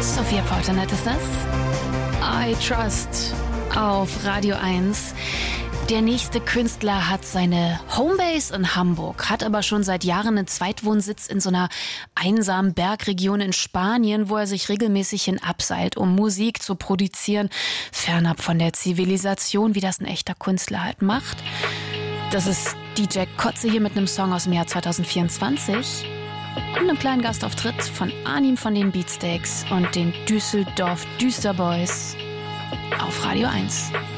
Sophia Portanet ist das. I Trust auf Radio 1. Der nächste Künstler hat seine Homebase in Hamburg, hat aber schon seit Jahren einen Zweitwohnsitz in so einer einsamen Bergregion in Spanien, wo er sich regelmäßig hin abseilt, um Musik zu produzieren, fernab von der Zivilisation, wie das ein echter Künstler halt macht. Das ist DJ Kotze hier mit einem Song aus dem Jahr 2024 und einem kleinen Gastauftritt von Arnim von den Beatsteaks und den Düsseldorf Düsterboys auf Radio 1.